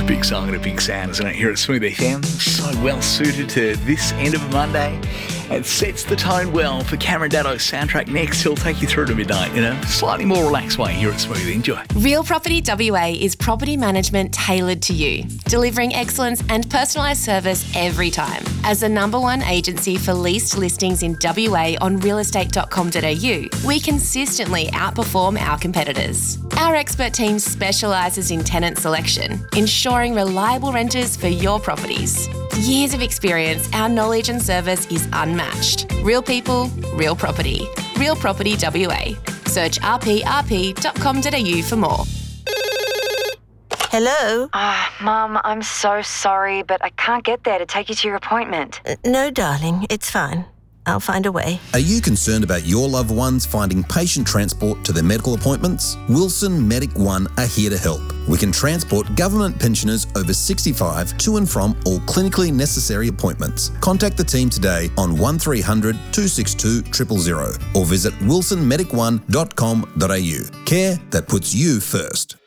Big song and a big sound, isn't it? Here at Smooth FM, so well suited to this end of a Monday. It sets the tone well for Cameron Daddo's soundtrack next. He'll take you through to midnight in a slightly more relaxed way here at Smooth. Enjoy. Real Property WA is property management tailored to you, delivering excellence and personalised service every time. As the #1 agency for leased listings in WA on realestate.com.au, we consistently outperform our competitors. Our expert team specialises in tenant selection, ensuring reliable renters for your properties. Years of experience, our knowledge and service is unmatched. Real people, real property. Real Property WA. Search rprp.com.au for more. Hello? Mum, I'm so sorry, but I can't get there to take you to your appointment. No, darling, it's fine. I'll find a way. Are you concerned about your loved ones finding patient transport to their medical appointments? Wilson Medic One are here to help. We can transport government pensioners over 65 to and from all clinically necessary appointments. Contact the team today on 1300 262 000 or visit wilsonmedic1.com.au. Care that puts you first.